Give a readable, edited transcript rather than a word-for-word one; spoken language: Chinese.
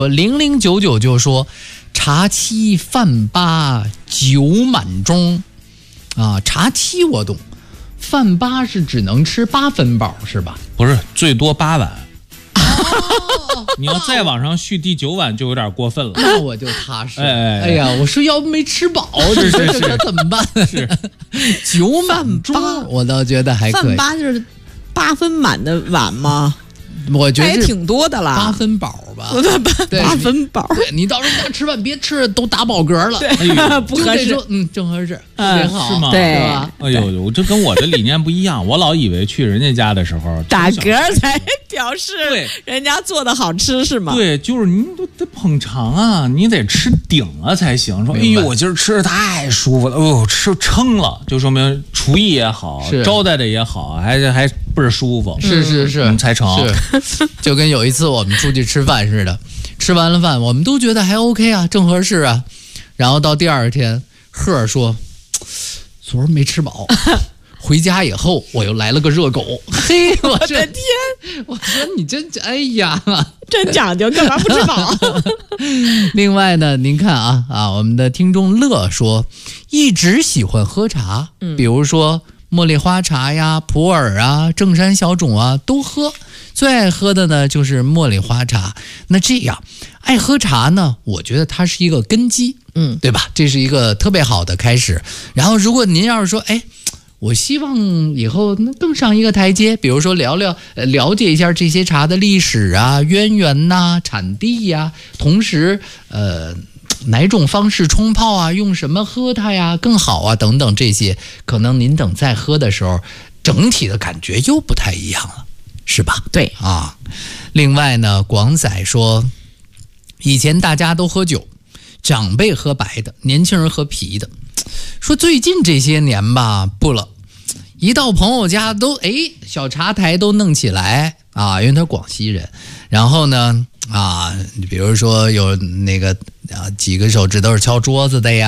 0099就说茶七饭八酒满盅啊，茶七我懂，饭八是只能吃8分饱是吧？ 不是，最多8碗。你要再往上续第9碗就有点过分了。 那我就踏实。 哎呀，我说要不没吃饱， 是这怎么办？ 是酒满盅，我倒觉得还可以。 饭八就是8分满的碗吗？ 我觉得也挺多的啦， 8分饱吧。 对，8分饱。 对，你到人家吃饭别吃都打饱嗝了， 对，不合适。 正合适，特别好， 是吗？ 对吧？ 哎呦，这跟我的理念不一样。我老以为去人家家的时候打嗝才表示对人家做的好吃是吗？ 对，就是你得捧场啊，你得吃顶了才行。说，哎呦，我今儿吃的太舒服了，哦，吃撑了，就说明厨艺也好，招待的也好，还倍儿舒服。 是， 才成。 是，就跟有一次我们出去吃饭似的，吃完了饭我们都觉得还 OK 啊，正合适啊。然后到第二天，贺说昨儿没吃饱。回家以后，我又来了个热狗。嘿，我的天！ 我说你真，哎呀， 真讲究，干嘛不吃饱？ 另外呢，您看啊，我们的听众乐说，一直喜欢喝茶，比如说茉莉花茶呀、普洱啊、正山小种啊都喝，最爱喝的呢就是茉莉花茶。那这样爱喝茶呢，我觉得它是一个根基，对吧？这是一个特别好的开始。然后如果您要是说，哎，我希望以后更上一个台阶，比如说了解一下这些茶的历史啊、渊源呐、产地呀，同时哪种方式冲泡啊，用什么喝它呀更好啊等等，这些可能您等再喝的时候，整体的感觉又不太一样了，是吧？ 对啊。另外呢，广仔说，以前大家都喝酒，长辈喝白的，年轻人喝啤的。说最近这些年吧，不了，一到朋友家都小茶台都弄起来啊，因为他广西人。然后呢比如说有那个几个手指头是敲桌子的呀。